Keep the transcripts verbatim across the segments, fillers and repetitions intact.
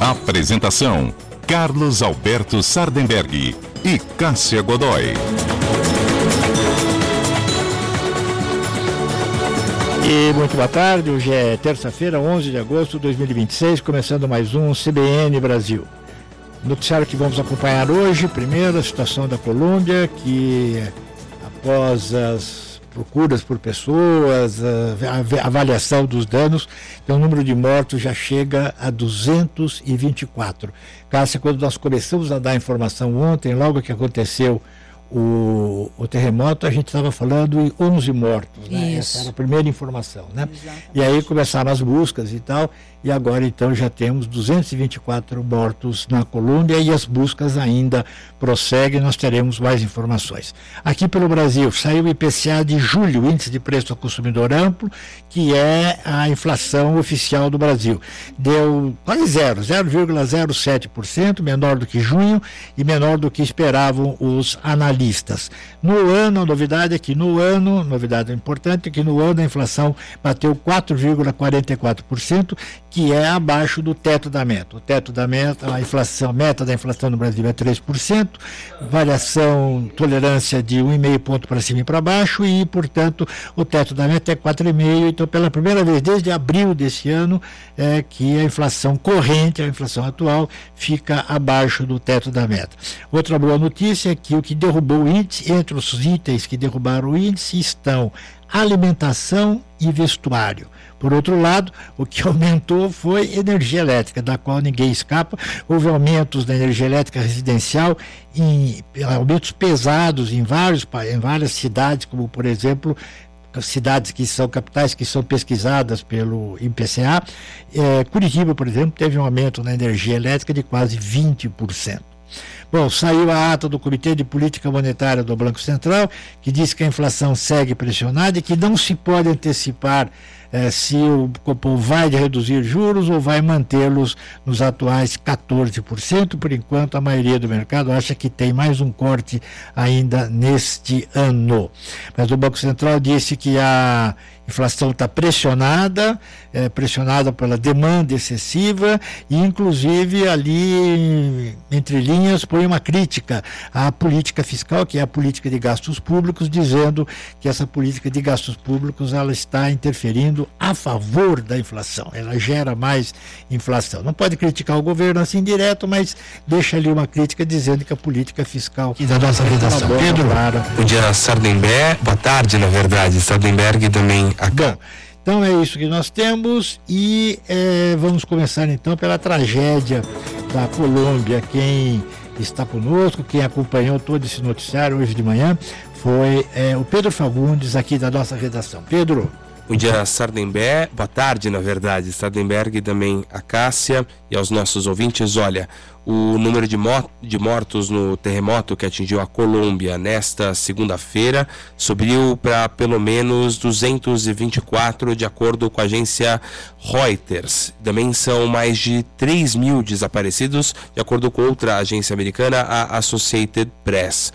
Apresentação: Carlos Alberto Sardenberg e Cássia Godoy. E muito boa tarde, hoje é terça-feira, onze de agosto de dois mil e vinte e seis, começando mais um C B N Brasil. Noticiário que vamos acompanhar hoje, primeiro a situação da Colômbia, que após as procuras por pessoas, a avaliação dos danos, então o número de mortos já chega a duzentos e vinte e quatro. Cássia, quando nós começamos a dar informação ontem, logo que aconteceu O, o terremoto, a gente estava falando em onze mortos, né? Essa era a primeira informação, né? Exatamente. E aí começaram as buscas e tal, e agora então já temos duzentos e vinte e quatro mortos na Colômbia e as buscas ainda prosseguem, nós teremos mais informações. Aqui pelo Brasil, saiu o I P C A de julho, o Índice de Preço ao Consumidor Amplo, que é a inflação oficial do Brasil. Deu quase zero, zero vírgula zero sete por cento, menor do que junho e menor do que esperavam os analistas. No ano, a novidade é que no ano, novidade importante, é que no ano a inflação bateu quatro vírgula quarenta e quatro por cento, que é abaixo do teto da meta. O teto da meta, a inflação, meta da inflação no Brasil é três por cento, variação, tolerância de um vírgula cinco ponto para cima e para baixo, e, portanto, o teto da meta é quatro vírgula cinco. Então, pela primeira vez desde abril desse ano, é que a inflação corrente, a inflação atual, fica abaixo do teto da meta. Outra boa notícia é que o que derrubou o índice, entre os itens que derrubaram o índice, estão alimentação e vestuário. Por outro lado, o que aumentou foi energia elétrica, da qual ninguém escapa. Houve aumentos da energia elétrica residencial, em, aumentos pesados em, vários, em várias cidades, como por exemplo, cidades que são capitais, que são pesquisadas pelo I P C A. É, Curitiba, por exemplo, teve um aumento na energia elétrica de quase vinte por cento. Bom, saiu a ata do Comitê de Política Monetária do Banco Central, que diz que a inflação segue pressionada e que não se pode antecipar eh, se o Copom vai reduzir juros ou vai mantê-los nos atuais quatorze por cento. Por enquanto, a maioria do mercado acha que tem mais um corte ainda neste ano. Mas o Banco Central disse que a inflação está pressionada, é, pressionada pela demanda excessiva e, inclusive, ali, entre linhas, põe uma crítica à política fiscal, que é a política de gastos públicos, dizendo que essa política de gastos públicos ela está interferindo a favor da inflação, ela gera mais inflação. Não pode criticar o governo assim direto, mas deixa ali uma crítica dizendo que a política fiscal e da nossa redação. Tá Pedro, para... bom dia, Sardenberg, boa tarde, na verdade, Sardenberg também. Bom, então é isso que nós temos e é, vamos começar então pela tragédia da Colômbia. Quem está conosco, quem acompanhou todo esse noticiário hoje de manhã foi é, o Pedro Fagundes, aqui da nossa redação. Pedro. Bom dia, Sardenberg, boa tarde, na verdade, Sardenberg e também a Cássia e aos nossos ouvintes. Olha, o número de, mo- de mortos no terremoto que atingiu a Colômbia nesta segunda-feira subiu para pelo menos duzentos e vinte e quatro, de acordo com a agência Reuters. Também são mais de três mil desaparecidos, de acordo com outra agência americana, a Associated Press.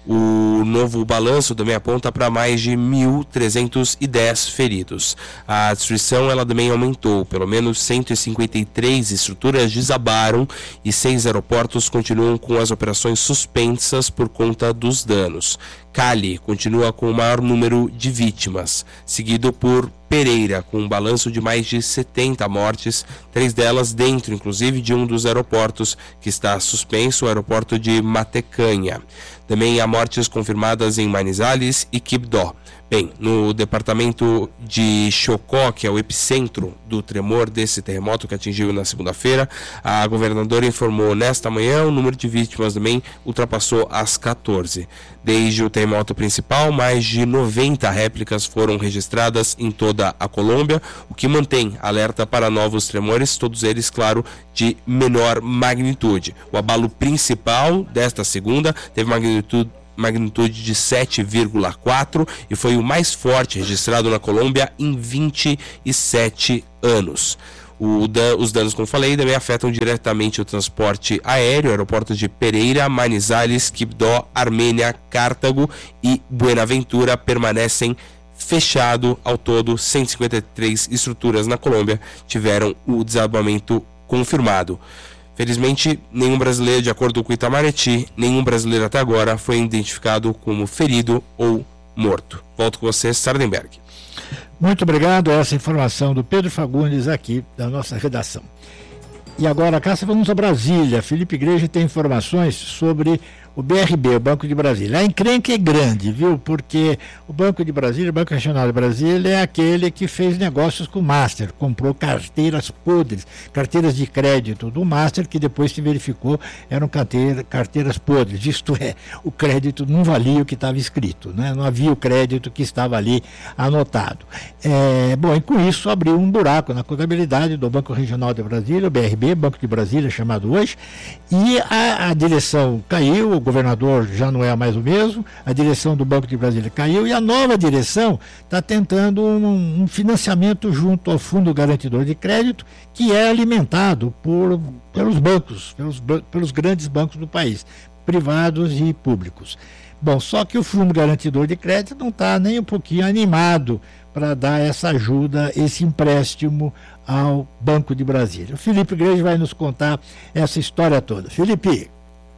O novo balanço também aponta para mais de mil trezentos e dez feridos. A destruição ela também aumentou, pelo menos cento e cinquenta e três estruturas desabaram e seis aeroportos continuam com as operações suspensas por conta dos danos. Cali continua com o maior número de vítimas, seguido por Pereira, com um balanço de mais de setenta mortes, três delas dentro, inclusive, de um dos aeroportos que está suspenso, o aeroporto de Matecanha. Também há mortes confirmadas em Manizales e Quibdó. Bem, no departamento de Chocó, que é o epicentro do tremor desse terremoto que atingiu na segunda-feira, a governadora informou nesta manhã o número de vítimas também ultrapassou as quatorze. Desde o terremoto principal, mais de noventa réplicas foram registradas em toda a Colômbia, o que mantém alerta para novos tremores, todos eles, claro, de menor magnitude. O abalo principal desta segunda teve magnitude magnitude de sete vírgula quatro e foi o mais forte registrado na Colômbia em vinte e sete anos. O dan- os danos, como falei, também afetam diretamente o transporte aéreo, aeroportos de Pereira, Manizales, Quibdó, Armênia, Cartago e Buenaventura permanecem fechados. Ao todo, cento e cinquenta e três estruturas na Colômbia tiveram o desabamento confirmado. Felizmente, nenhum brasileiro, de acordo com o Itamaraty, nenhum brasileiro até agora foi identificado como ferido ou morto. Volto com você, Sardenberg. Muito obrigado. Essa informação do Pedro Fagundes aqui da nossa redação. E agora, Cássia, vamos a Brasília. Felipe Igreja tem informações sobre o B R B, o Banco de Brasília. A encrenca é grande, viu? Porque o Banco de Brasília, o Banco Regional de Brasília, é aquele que fez negócios com o Master, comprou carteiras podres, carteiras de crédito do Master, que depois se verificou eram carteira, carteiras podres. Isto é, o crédito não valia o que estava escrito, né? Não havia o crédito que estava ali anotado. É, bom, e com isso abriu um buraco na contabilidade do Banco Regional de Brasília, o B R B, Banco de Brasília, chamado hoje, e a, a direção caiu, o governador já não é mais o mesmo, a direção do Banco de Brasília caiu e a nova direção está tentando um, um financiamento junto ao Fundo Garantidor de Crédito, que é alimentado por, pelos bancos, pelos, pelos grandes bancos do país, privados e públicos. Bom, só que o Fundo Garantidor de Crédito não está nem um pouquinho animado para dar essa ajuda, esse empréstimo ao Banco de Brasília. O Felipe Igreja vai nos contar essa história toda. Felipe.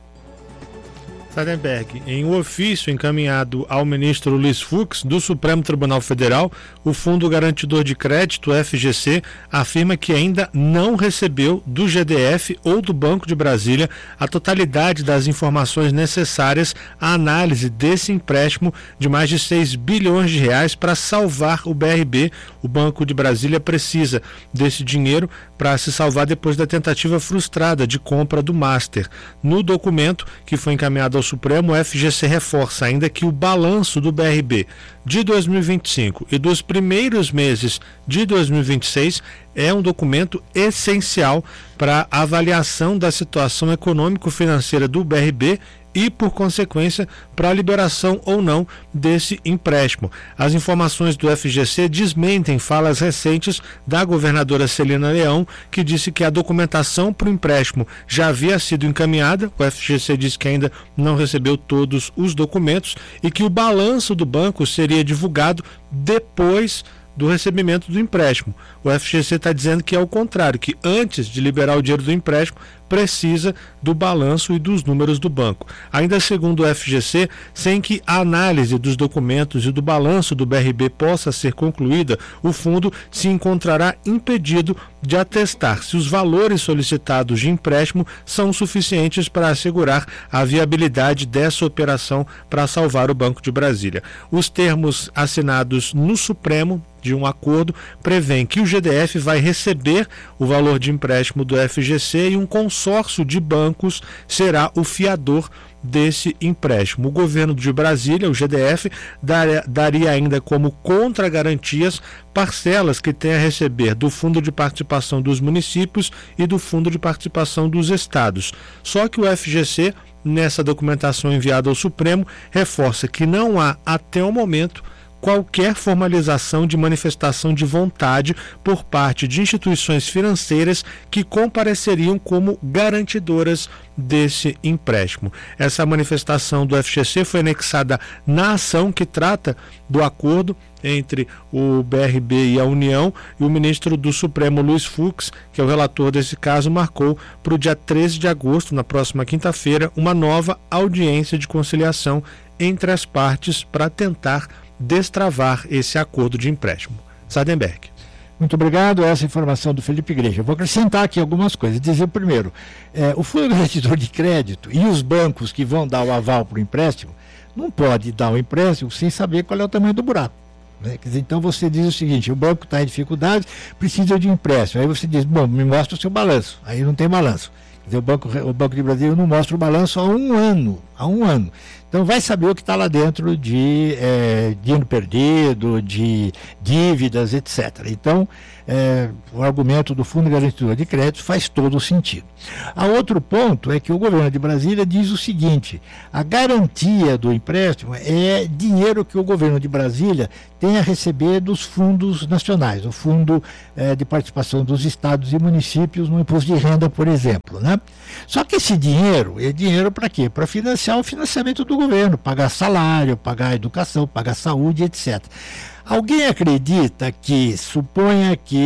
Sardenberg, em um ofício encaminhado ao ministro Luiz Fux, do Supremo Tribunal Federal, o Fundo Garantidor de Crédito, F G C, afirma que ainda não recebeu do G D F ou do Banco de Brasília a totalidade das informações necessárias à análise desse empréstimo de mais de seis bilhões de reais para salvar o B R B. O Banco de Brasília precisa desse dinheiro para se salvar depois da tentativa frustrada de compra do Master. No documento que foi encaminhado ao Supremo, o F G C reforça ainda que o balanço do B R B de dois mil e vinte e cinco e dos primeiros meses de dois mil e vinte e seis é um documento essencial para a avaliação da situação econômico-financeira do B R B e, por consequência, para a liberação ou não desse empréstimo. As informações do F G C desmentem falas recentes da governadora Celina Leão, que disse que a documentação para o empréstimo já havia sido encaminhada, o F G C disse que ainda não recebeu todos os documentos e que o balanço do banco seria divulgado depois do recebimento do empréstimo. O F G C está dizendo que é o contrário, que antes de liberar o dinheiro do empréstimo, precisa do balanço e dos números do banco. Ainda segundo o F G C, sem que a análise dos documentos e do balanço do B R B possa ser concluída, o fundo se encontrará impedido de atestar se os valores solicitados de empréstimo são suficientes para assegurar a viabilidade dessa operação para salvar o Banco de Brasília. Os termos assinados no Supremo de um acordo prevêem que o G D F vai receber o valor de empréstimo do F G C e um consórcio de bancos será o fiador desse empréstimo. O governo de Brasília, o G D F, dar, daria ainda como contragarantias parcelas que tem a receber do Fundo de Participação dos Municípios e do Fundo de Participação dos Estados. Só que o F G C, nessa documentação enviada ao Supremo, reforça que não há, até o momento, qualquer formalização de manifestação de vontade por parte de instituições financeiras que compareceriam como garantidoras desse empréstimo. Essa manifestação do F G C foi anexada na ação que trata do acordo entre o B R B e a União, e o ministro do Supremo, Luiz Fux, que é o relator desse caso, marcou para o dia treze de agosto, na próxima quinta-feira, uma nova audiência de conciliação entre as partes para tentar destravar esse acordo de empréstimo. Sardenberg. Muito obrigado. Essa informação do Felipe Igreja. Eu vou acrescentar aqui algumas coisas. Dizer primeiro, é, o Fundo Garantidor de Crédito e os bancos que vão dar o aval para o empréstimo não pode dar o empréstimo sem saber qual é o tamanho do buraco. Né? Quer dizer, então você diz o seguinte: o banco está em dificuldade, precisa de um empréstimo. Aí você diz, bom, me mostra o seu balanço. Aí não tem balanço. Quer dizer, o Banco, o Banco de Brasília não mostra o balanço há um ano. Há um ano. Então vai saber o que está lá dentro de é, dinheiro perdido, de dívidas, etcétera. Então, é, o argumento do Fundo Garantidor de Crédito faz todo o sentido. A outro ponto é que o governo de Brasília diz o seguinte: a garantia do empréstimo é dinheiro que o governo de Brasília tem a receber dos fundos nacionais, o Fundo é, de Participação dos Estados e Municípios no Imposto de Renda, por exemplo. Né? Só que esse dinheiro é dinheiro para quê? Para financiar o financiamento do governo, pagar salário, pagar educação, pagar saúde, etcétera. Alguém acredita que, suponha que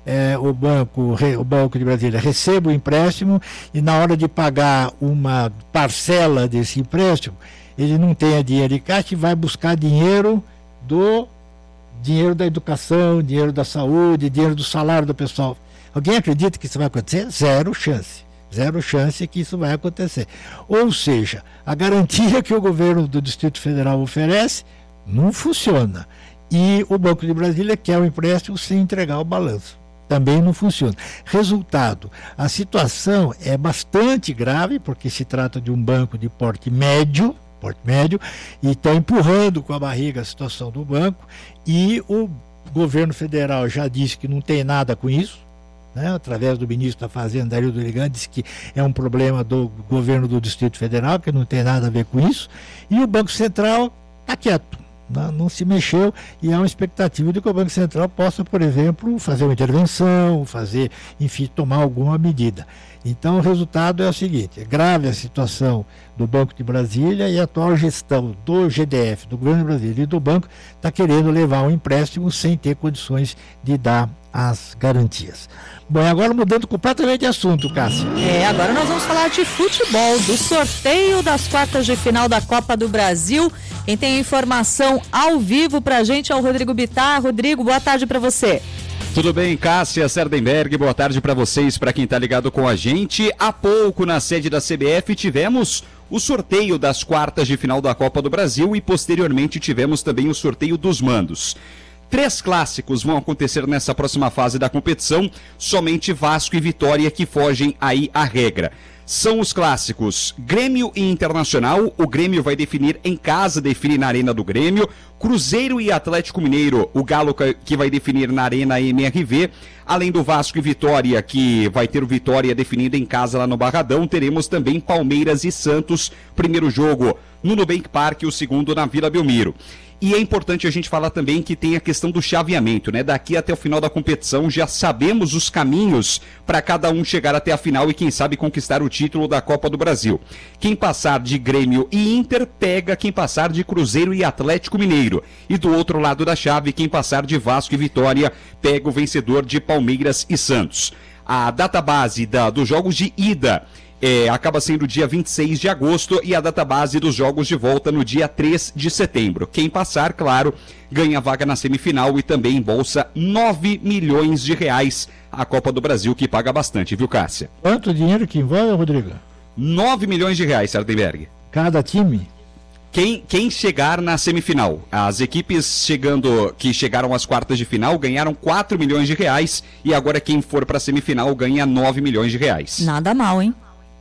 é, o, banco, o Banco de Brasília receba o empréstimo e na hora de pagar uma parcela desse empréstimo, ele não tenha dinheiro em caixa e vai buscar dinheiro do dinheiro da educação, dinheiro da saúde, dinheiro do salário do pessoal. Alguém acredita que isso vai acontecer? Zero chance. Zero chance que isso vai acontecer. Ou seja, a garantia que o governo do Distrito Federal oferece não funciona. E o Banco de Brasília quer o empréstimo sem entregar o balanço. Também não funciona. Resultado, a situação é bastante grave, porque se trata de um banco de porte médio, porte médio, e está empurrando com a barriga a situação do banco, e o governo federal já disse que não tem nada com isso, né, através do ministro da Fazenda, Arildo Ligand, disse que é um problema do governo do Distrito Federal, que não tem nada a ver com isso, e o Banco Central está quieto, não, não se mexeu, e há uma expectativa de que o Banco Central possa, por exemplo, fazer uma intervenção, fazer, enfim, tomar alguma medida. Então o resultado é o seguinte: é grave a situação do Banco de Brasília e a atual gestão do G D F, do governo de Brasília e do banco, está querendo levar um empréstimo sem ter condições de dar as garantias. Bom, e agora mudando completamente de assunto, Cássia. É, agora nós vamos falar de futebol, do sorteio das quartas de final da Copa do Brasil. Quem tem informação ao vivo pra gente é o Rodrigo Bittar. Rodrigo, boa tarde pra você. Tudo bem, Cássia Sardenberg, boa tarde para vocês, para quem está ligado com a gente. Há pouco, na sede da C B F, tivemos o sorteio das quartas de final da Copa do Brasil e, posteriormente, tivemos também o sorteio dos mandos. Três clássicos vão acontecer nessa próxima fase da competição, somente Vasco e Vitória que fogem aí à regra. São os clássicos Grêmio e Internacional, o Grêmio vai definir em casa, define na Arena do Grêmio. Cruzeiro e Atlético Mineiro, o Galo que vai definir na Arena M R V. Além do Vasco e Vitória, que vai ter o Vitória definido em casa lá no Barradão, teremos também Palmeiras e Santos, primeiro jogo no Nubank Park e o segundo na Vila Belmiro. E é importante a gente falar também que tem a questão do chaveamento, né? Daqui até o final da competição já sabemos os caminhos para cada um chegar até a final e quem sabe conquistar o título da Copa do Brasil. Quem passar de Grêmio e Inter pega quem passar de Cruzeiro e Atlético Mineiro. E do outro lado da chave, quem passar de Vasco e Vitória pega o vencedor de Palmeiras e Santos. A database da, dos jogos de ida É, acaba sendo dia vinte e seis de agosto e a database dos jogos de volta no dia três de setembro. Quem passar, claro, ganha vaga na semifinal e também embolsa nove milhões de reais. A Copa do Brasil que paga bastante, viu, Cássia? Quanto dinheiro que envolve, Rodrigo? nove milhões de reais, Sardenberg. Cada time? Quem, quem chegar na semifinal, as equipes chegando, que chegaram às quartas de final ganharam quatro milhões de reais e agora quem for para a semifinal ganha nove milhões de reais. Nada mal, hein?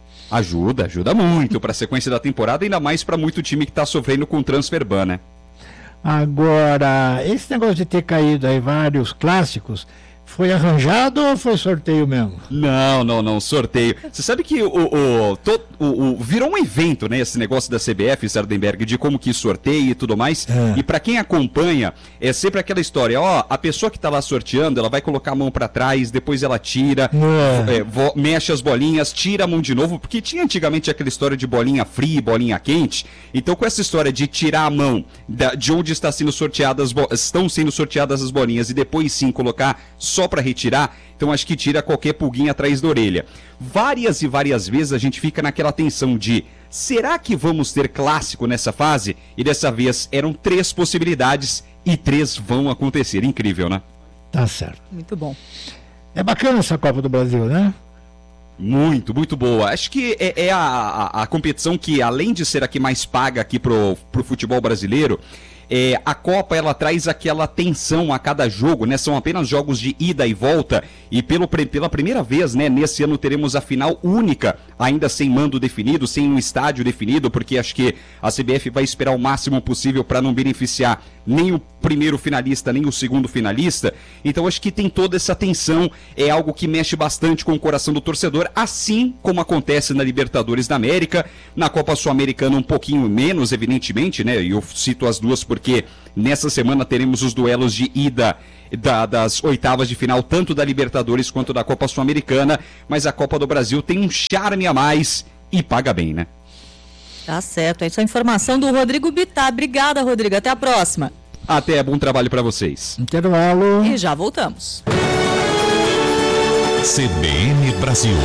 Ajuda, ajuda muito para a sequência da temporada, ainda mais para muito time que está sofrendo com transfer ban, né? Agora, esse negócio de ter caído aí vários clássicos, foi arranjado ou foi sorteio mesmo? Não, não, não, sorteio. Você sabe que o, o, to, o, o virou um evento, né, esse negócio da C B F, Sardenberg, de como que sorteia e tudo mais. É. E para quem acompanha, é sempre aquela história, ó, a pessoa que tá lá sorteando, ela vai colocar a mão para trás, depois ela tira, é. É, vo, mexe as bolinhas, tira a mão de novo, porque tinha antigamente aquela história de bolinha fria, bolinha quente. Então com essa história de tirar a mão da, de onde está sendo sorteadas, estão sendo sorteadas as bolinhas e depois sim colocar só para retirar, então acho que tira qualquer pulguinha atrás da orelha. Várias e várias vezes a gente fica naquela tensão de, será que vamos ter clássico nessa fase? E dessa vez eram três possibilidades e três vão acontecer. Incrível, né? Tá certo. Muito bom. É bacana essa Copa do Brasil, né? Muito, muito boa. Acho que é, é a, a, a competição que, além de ser a que mais paga aqui pro, pro futebol brasileiro, É, a Copa ela traz aquela tensão a cada jogo, né? São apenas jogos de ida e volta e pelo, pela primeira vez, né, nesse ano teremos a final única, ainda sem mando definido, sem um estádio definido, porque acho que a C B F vai esperar o máximo possível para não beneficiar nem o primeiro finalista, nem o segundo finalista. Então acho que tem toda essa tensão, é algo que mexe bastante com o coração do torcedor, assim como acontece na Libertadores da América, na Copa Sul-Americana um pouquinho menos, evidentemente, né? E eu cito as duas porque nessa semana teremos os duelos de ida da, das oitavas de final, tanto da Libertadores quanto da Copa Sul-Americana, mas a Copa do Brasil tem um charme a mais e paga bem, né? Tá certo, essa é a informação do Rodrigo Bittar. Obrigada, Rodrigo, até a próxima. Até, bom trabalho para vocês. Intervalo. E já voltamos. C B N Brasil.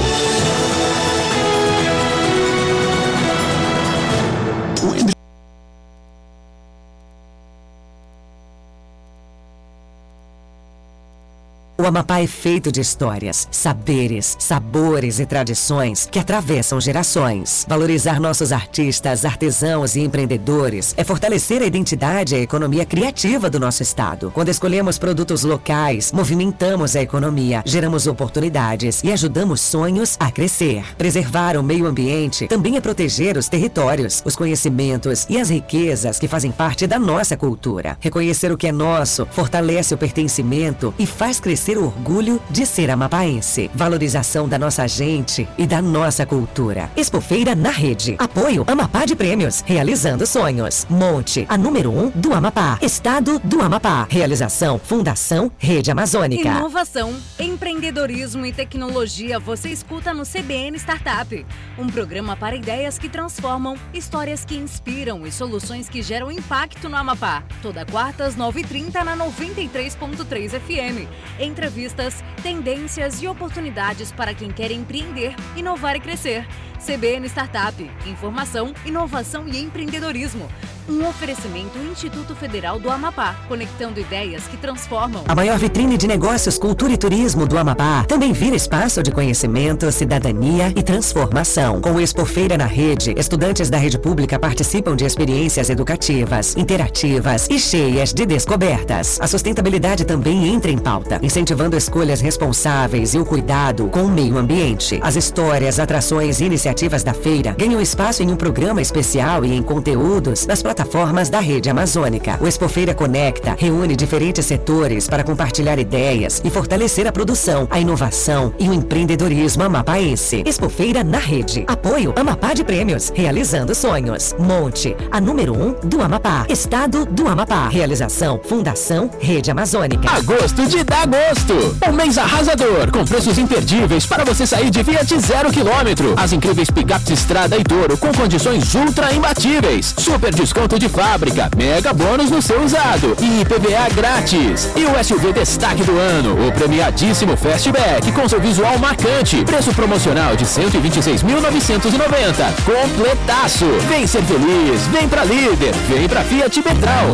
O Amapá é feito de histórias, saberes, sabores e tradições que atravessam gerações. Valorizar nossos artistas, artesãos e empreendedores é fortalecer a identidade e a economia criativa do nosso estado. Quando escolhemos produtos locais, movimentamos a economia, geramos oportunidades e ajudamos sonhos a crescer. Preservar o meio ambiente também é proteger os territórios, os conhecimentos e as riquezas que fazem parte da nossa cultura. Reconhecer o que é nosso fortalece o pertencimento e faz crescer o orgulho de ser amapaense. Valorização da nossa gente e da nossa cultura. Expofeira na rede. Apoio Amapá de Prêmios. Realizando sonhos. Monte, a número um do Amapá. Estado do Amapá. Realização Fundação Rede Amazônica. Inovação, empreendedorismo e tecnologia você escuta no C B N Startup. Um programa para ideias que transformam, histórias que inspiram e soluções que geram impacto no Amapá. Toda quarta às nove e trinta na noventa e três ponto três F M. Entrevistas, tendências e oportunidades para quem quer empreender, inovar e crescer. C B N Startup, informação, inovação e empreendedorismo. Um oferecimento Instituto Federal do Amapá, conectando ideias que transformam. A maior vitrine de negócios, cultura e turismo do Amapá também vira espaço de conhecimento, cidadania e transformação. Com o Expofeira na Rede, estudantes da rede pública participam de experiências educativas, interativas e cheias de descobertas. A sustentabilidade também entra em pauta, incentivando escolhas responsáveis e o cuidado com o meio ambiente. As histórias, atrações e iniciativas da feira ganham espaço em um programa especial e em conteúdos das plataformas da Rede Amazônica. O Expofeira Conecta reúne diferentes setores para compartilhar ideias e fortalecer a produção, a inovação e o empreendedorismo amapaense. Expofeira na Rede. Apoio Amapá de Prêmios. Realizando sonhos. Monte, a número um do Amapá. Estado do Amapá. Realização Fundação Rede Amazônica. Agosto de dá gosto. Um mês arrasador, com preços imperdíveis para você sair de Fiat zero quilômetro. As incríveis picapes Estrada e Toro com condições ultra imbatíveis. Super desconto de fábrica, mega bônus no seu usado e I P V A grátis. E o S U V destaque do ano, o premiadíssimo Fastback com seu visual marcante. Preço promocional de cento e vinte e seis mil novecentos e noventa. Completaço. Vem ser feliz, vem pra Líder, vem pra Fiat Petral.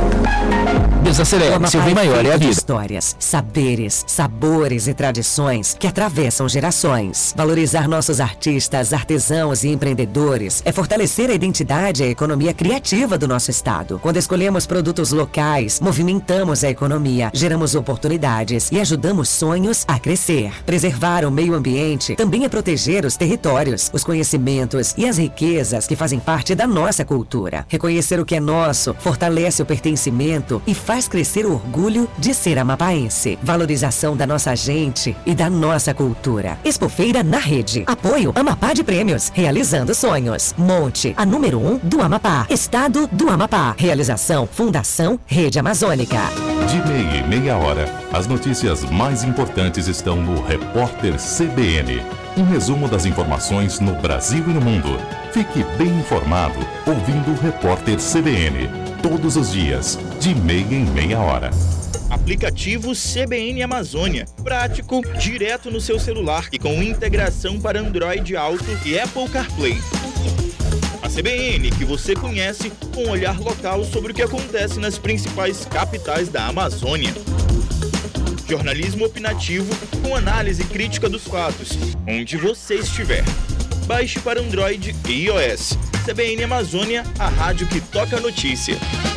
Desacelere, seu bem maior é a vida. Histórias, saberes, sabores e tradições que atravessam gerações. Valorizar nossos artistas, artesãos e empreendedores é fortalecer a identidade e a economia criativa do nosso estado. Quando escolhemos produtos locais, movimentamos a economia, geramos oportunidades e ajudamos sonhos a crescer. Preservar o meio ambiente também é proteger os territórios, os conhecimentos e as riquezas que fazem parte da nossa cultura. Reconhecer o que é nosso fortalece o pertencimento e faz crescer o orgulho de ser amapaense. Valorização da nossa gente e da nossa cultura. Expofeira na Rede. Apoio Amapá de Prêmios. Realizando sonhos. Monte, a número um do Amapá. Estado do Amapá. Realização Fundação Rede Amazônica. De meia e meia hora, as notícias mais importantes estão no Repórter C B N. Um resumo das informações no Brasil e no mundo. Fique bem informado ouvindo o Repórter C B N. Todos os dias, de meia em meia hora. Aplicativo C B N Amazônia. Prático, direto no seu celular e com integração para Android Auto e Apple CarPlay. A C B N que você conhece com um olhar local sobre o que acontece nas principais capitais da Amazônia. Jornalismo opinativo com análise crítica dos fatos, onde você estiver. Baixe para Android e iOS. C B N Amazônia, a rádio que toca a notícia.